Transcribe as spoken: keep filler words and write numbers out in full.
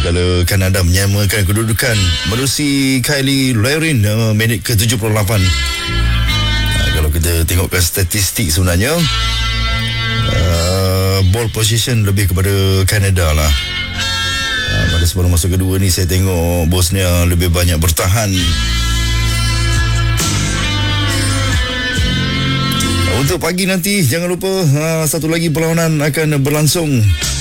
manakala Kanada menyamakan kedudukan menerusi Kylie Larin uh, minit ke tujuh puluh lapan. Uh, kalau kita tengokkan statistik sebenarnya, uh, ball position lebih kepada Kanada lah. Uh, pada separuh masa kedua ni saya tengok Bosnia lebih banyak bertahan. Untuk pagi nanti jangan lupa uh, satu lagi perlawanan akan berlangsung.